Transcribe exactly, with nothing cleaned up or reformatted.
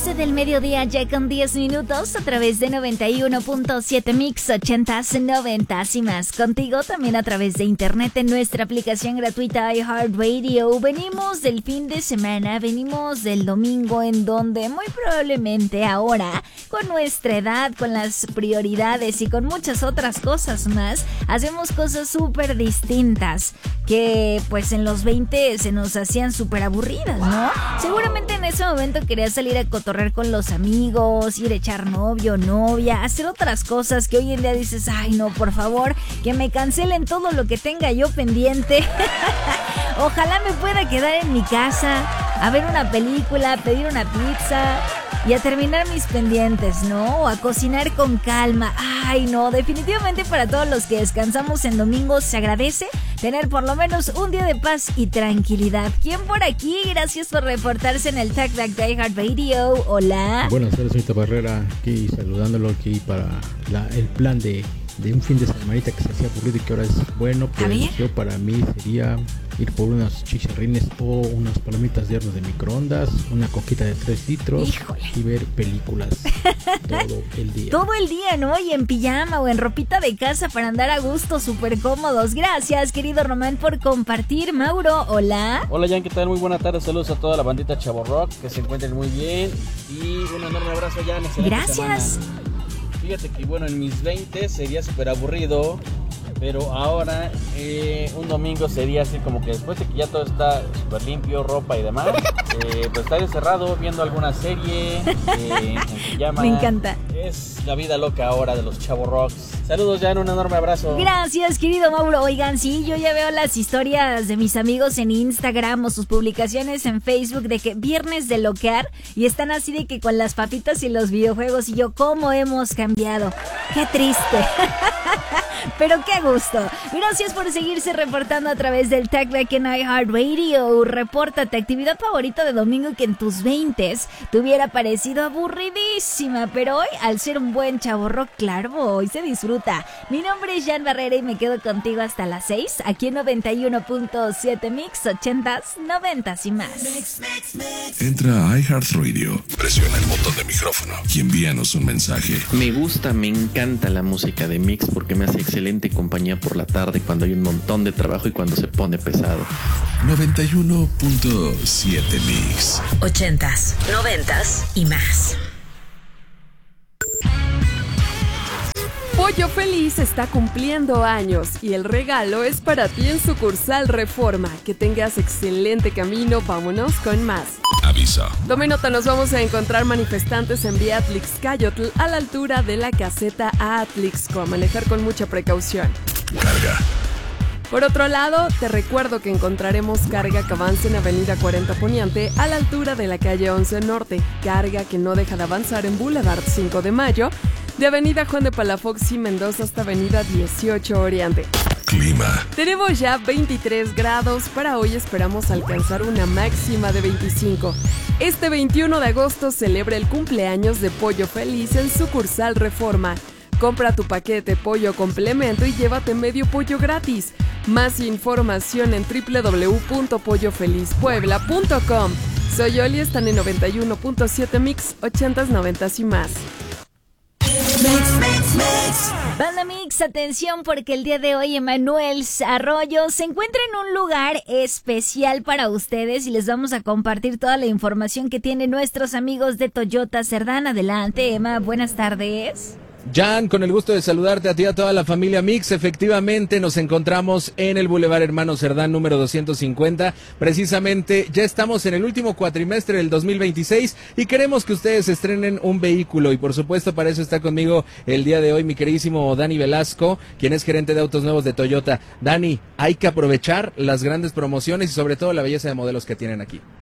doce del mediodía, ya con diez minutos, a través de noventa y uno punto siete Mix, ochentas, noventas y más. Contigo también a través de internet en nuestra aplicación gratuita iHeartRadio. Venimos del fin de semana, venimos del domingo, en donde muy probablemente ahora, con nuestra edad, con las prioridades y con muchas otras cosas más, hacemos cosas súper distintas que pues en los veinte se nos hacían súper aburridas, ¿no? Seguramente en ese momento querías salir a cotorrear con los amigos, ir a echar novio, novia, hacer otras cosas que hoy en día dices, ay no, por favor, que me cancelen todo lo que tenga yo pendiente. Ojalá me pueda quedar en mi casa a ver una película, pedir una pizza y a terminar mis pendientes, ¿no? O a cocinar con calma. Ay, no, definitivamente para todos los que descansamos en domingo se agradece tener por lo menos un día de paz y tranquilidad. ¿Quién por aquí? Gracias por reportarse en el Tag Tag de iHeartRadio. Hola. Buenas tardes, señorita Barrera, aquí saludándolo aquí para la, el plan de, de un fin de semanita que se hacía aburrido y que ahora es bueno. Pues yo para mí sería ir por unos chicharrines o unas palomitas de horno de microondas, una coquita de tres litros. Híjole. Y ver películas todo el día. Todo el día, ¿no? Y en pijama o en ropita de casa para andar a gusto, súper cómodos. Gracias, querido Román, por compartir. Mauro, hola. Hola, Jan, ¿qué tal? Muy buena tarde. Saludos a toda la bandita Chavo Rock, que se encuentren muy bien. Y un enorme abrazo, Jan. Gracias. Semana. Fíjate que, bueno, en mis veinte sería súper aburrido, pero ahora eh, un domingo sería así como que después de que ya todo está súper limpio, ropa y demás, eh, pues estar encerrado viendo alguna serie, eh, en pijama. Me encanta. Es la vida loca ahora de los Chavo Rocks. Saludos, Jan, un enorme abrazo. Gracias, querido Mauro. Oigan, sí, yo ya veo las historias de mis amigos en Instagram o sus publicaciones en Facebook de que viernes de loquear y están así de que con las papitas y los videojuegos y yo, ¿cómo hemos cambiado? Qué triste. Pero qué gusto. Gracias por seguirse reportando a través del Tagback en iHeartRadio. Repórtate, actividad favorita de domingo que en tus veintes te hubiera parecido aburridísima, pero hoy, al ser un buen chavo rock, claro, hoy se disfruta. Mi nombre es Jan Barrera y me quedo contigo hasta las seis, aquí en noventa y uno punto siete Mix, ochentas, noventas y más. Entra a iHeartRadio, presiona el botón de micrófono y envíanos un mensaje. Me gusta, me encanta la música de Mix porque me hace excelente compañía por la tarde cuando hay un montón de trabajo y cuando se pone pesado. noventa y uno punto siete Mix. Ochentas, noventas y más. Pollo Feliz está cumpliendo años y el regalo es para ti en sucursal Reforma. Que tengas excelente camino, vámonos con más. Aviso. Tome nota, nos vamos a encontrar manifestantes en vía Atlixcayotl a la altura de la caseta a Atlixco. A manejar con mucha precaución. Carga. Por otro lado, te recuerdo que encontraremos carga que avanza en Avenida cuarenta Poniente a la altura de la calle once Norte. Carga que no deja de avanzar en Boulevard cinco de Mayo, de Avenida Juan de Palafox y Mendoza hasta Avenida dieciocho Oriente. Clima. Tenemos ya veintitrés grados, para hoy esperamos alcanzar una máxima de veinticinco. Este veintiuno de agosto celebra el cumpleaños de Pollo Feliz en sucursal Reforma. Compra tu paquete pollo complemento y llévate medio pollo gratis. Más información en doble u doble u doble u punto pollo feliz puebla punto com. Soy Oli, están en noventa y uno punto siete Mix, ochentas, noventas y más. Banda Mix, atención porque el día de hoy Emanuel Arroyo se encuentra en un lugar especial para ustedes y les vamos a compartir toda la información que tienen nuestros amigos de Toyota Cerdán. Adelante, Emma, buenas tardes. Jan, con el gusto de saludarte a ti y a toda la familia Mix. Efectivamente, nos encontramos en el Boulevard Hermano Cerdán número doscientos cincuenta. Precisamente, ya estamos en el último cuatrimestre del dos mil veintiséis y queremos que ustedes estrenen un vehículo. Y por supuesto, para eso está conmigo el día de hoy mi queridísimo Dani Velasco, quien es gerente de autos nuevos de Toyota. Dani, hay que aprovechar las grandes promociones y sobre todo la belleza de modelos que tienen aquí.